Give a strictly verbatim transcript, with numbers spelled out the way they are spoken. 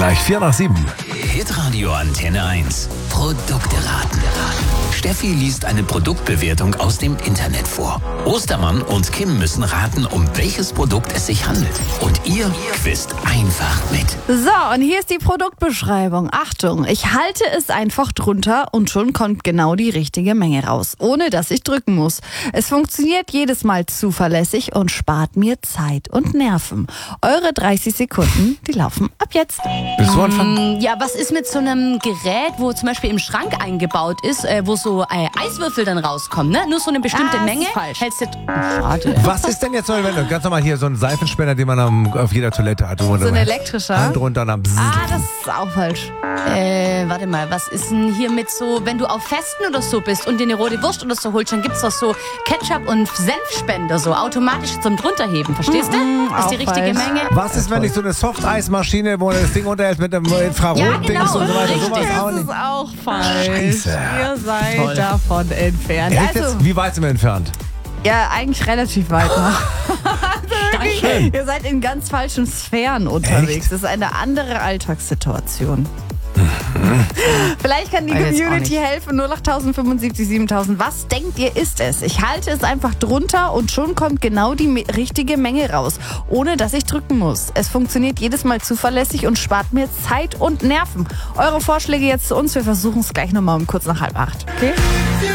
gleich vier nach sieben. Hitradio Antenne eins. Produkte raten. Steffi liest eine Produktbewertung aus dem Internet vor. Ostermann und Kim müssen raten, um welches Produkt es sich handelt. Und ihr wisst einfach mit. So, und hier ist die Produktbeschreibung. Achtung, ich halte es einfach drunter und schon kommt genau die richtige Menge raus, ohne dass ich drücken muss. Es funktioniert jedes Mal zuverlässig und spart mir Zeit und Nerven. Eure dreißig Sekunden, die laufen ab jetzt. Willst du anfangen? Ja, was ist mit so einem Gerät, wo zum Beispiel im Schrank eingebaut ist, äh, wo so äh, Eiswürfel dann rauskommen, ne? Nur so eine bestimmte Ah, das Menge. ist falsch. Hältst du... Schade. Was ist denn jetzt, wenn du ganz normal hier so einen Seifenspender, den man am, auf jeder Toilette hat? Wo So ein elektrischer? Hand runter und dann bzzzt. Ah, das ist auch falsch. Äh, warte mal, was ist denn hier mit so, wenn du auf Festen oder so bist und dir eine rote Wurst oder so holst, dann gibt's doch so Ketchup- und Senfspender, so automatisch zum Drunterheben, verstehst du? Mhm, Das ist die auch richtige falsch. Menge. Was ist, wenn ich so eine Softeismaschine, wo das Ding unterhält mit einem Infrarotdings Ja, genau, und so weiter, richtig. sowas auch Das nicht? ist auch falsch. Scheiße. Ihr seid Toll. davon entfernt. Echt Also, jetzt? Wie weit sind wir entfernt? ja, eigentlich relativ weit noch. Also wirklich, Schön. ihr seid in ganz falschen Sphären unterwegs. Echt? Das ist eine andere Alltagssituation. Vielleicht kann die Weiß jetzt auch Community nicht. helfen. null acht fünfundsiebzig siebentausend. Was denkt ihr, ist es? Ich halte es einfach drunter und schon kommt genau die me- richtige Menge raus, ohne dass ich drücken muss. Es funktioniert jedes Mal zuverlässig und spart mir Zeit und Nerven. Eure Vorschläge jetzt zu uns. Wir versuchen es gleich nochmal um kurz nach halb acht. Okay?